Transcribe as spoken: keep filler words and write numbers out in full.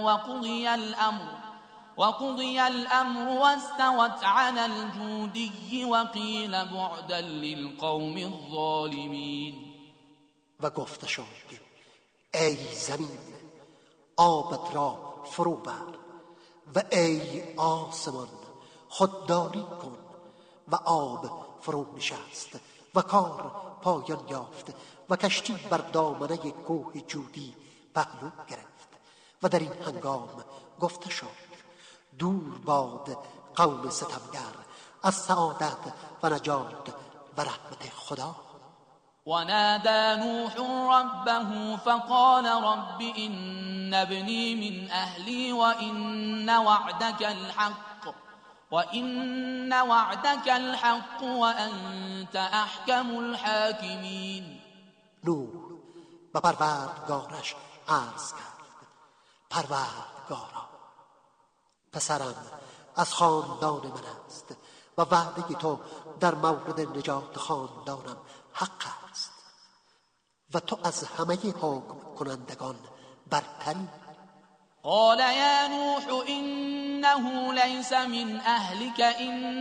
وقضي الأمر وقضي الأمر واستوت على الجودي وقيل بعدا للقوم الظالمین. و گفته شد ای زمین آبت را فرو بر و ای آسمان خودداری کن. و آب فرو نشست و کار پایان یافت و کشتی بر دامنه کوه جودی پهلو گرفت. و در این هنگام گفته شد دور باد قوم ستمگر از سعادت و نجات و رحمت خدا. ونادى نوح ربه فقال رب إن ابني من أهلي وإن وعدك الحق وإن وعدك الحق وأنت أحكم الحاكمين. نوح به پروردگارش عرض کرد پروردگارا پسرم از خاندان من است و وعده تو در مورد نجات خاندانم حق است و تو از همه حکم کنندگان برتری. قال يا نوح إنه ليس من أهلك إن